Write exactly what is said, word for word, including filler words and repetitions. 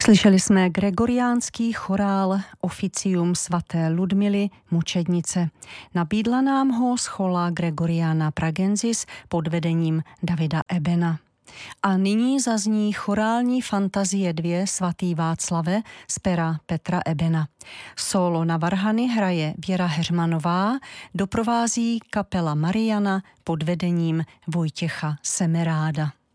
Slyšeli jsme gregoriánský chorál Officium svaté Ludmily Mučednice. Nabídla nám ho schola Gregoriana Pragensis pod vedením Davida Ebena. A nyní zazní chorální fantazie dvě svatý Václave z pera Petra Ebena. Solo na varhany hraje Věra Heřmanová, doprovází kapela Mariana pod vedením Vojtěcha Semeráda.